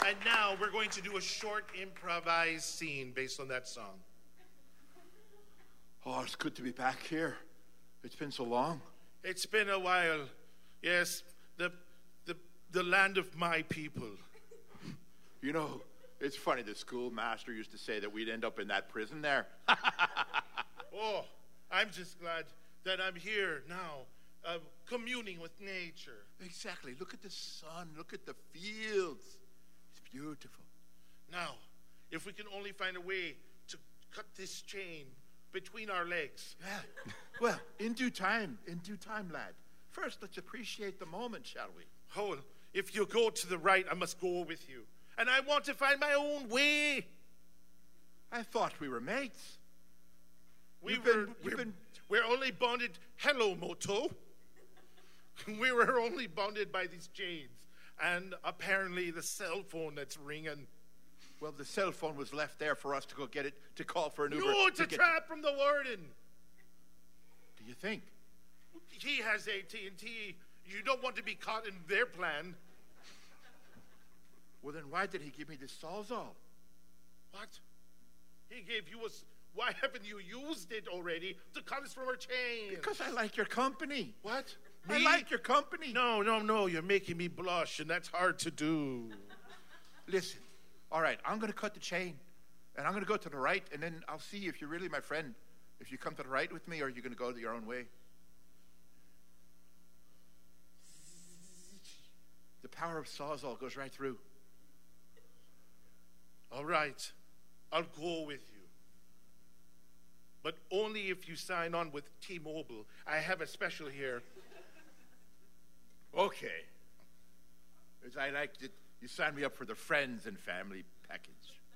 And now we're going to do a short improvised scene based on that song. Oh, it's good to be back here. It's been so long. It's been a while. Yes, the land of my people. You know, it's funny, the schoolmaster used to say that we'd end up in that prison there. Oh, I'm just glad that I'm here now, communing with nature. Exactly. Look at the sun. Look at the fields. It's beautiful. Now, if we can only find a way to cut this chain between our legs. Yeah. Well, in due time, lad. First, let's appreciate the moment, shall we? Oh, if you go to the right, I must go with you. And I want to find my own way. I thought we were mates. We're only bonded. Hello, Moto. We were only bonded by these chains. And apparently the cell phone that's ringing. Well, the cell phone was left there for us to go get it, to call for an Uber. No, it's a trap from the warden. Do you think? He has AT&T. You don't want to be caught in their plan. Well, then why did he give me this Sawzall? What? He gave you us. Why haven't you used it already to cut us from our chains? Because I like your company. What? Me? I like your company. No. You're making me blush, and that's hard to do. Listen. All right, I'm going to cut the chain, and I'm going to go to the right, and then I'll see if you're really my friend. If you come to the right with me, or you're going to go your own way. The power of Sawzall goes right through. All right, I'll go with you. But only if you sign on with T-Mobile. I have a special here. Okay. As I like it, you signed me up for the friends and family package.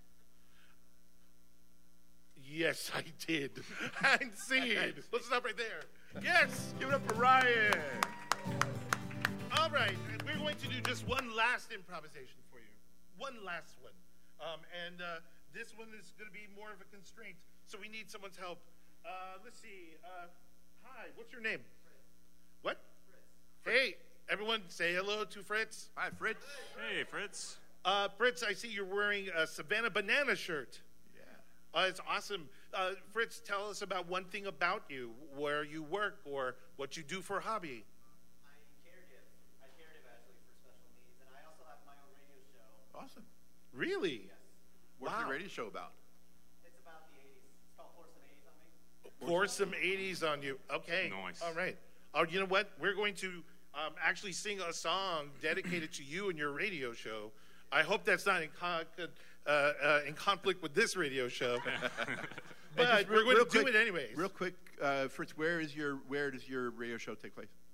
Yes, I did. And see, let's stop right there. Yes, give it up for Ryan. All right, we're going to do just one last improvisation for you. One last one. And this one is going to be more of a constraint, so we need someone's help. Let's see. Hi, what's your name? Fritz. What? Fritz. Hey, everyone say hello to Fritz. Hi, Fritz. Hey, Fritz. Fritz, I see you're wearing a Savannah Banana shirt. Yeah. It's awesome. Fritz, tell us about one thing about you, where you work or what you do for a hobby. I caregive actually for special needs, and I also have my own radio show. Awesome. Really? Yes. What's your radio show about? It's about the 80s. It's called Pour Some 80s on Me. Pour some 80s on you. Okay. Nice. All right. You know what? We're going to actually sing a song dedicated to you and your radio show. I hope that's not in conflict with this radio show. But we're going to do it anyways. Real quick, Fritz, where does your radio show take place?